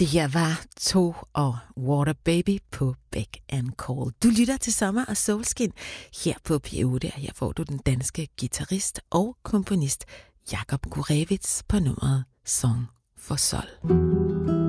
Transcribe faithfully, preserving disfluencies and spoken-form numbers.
Det her var To og Water Baby på Beck and Call. Du lytter til Sommer og Solskin her på P otte, og her får du den danske guitarist og komponist Jakub Gurewitz på nummeret Song for Sol.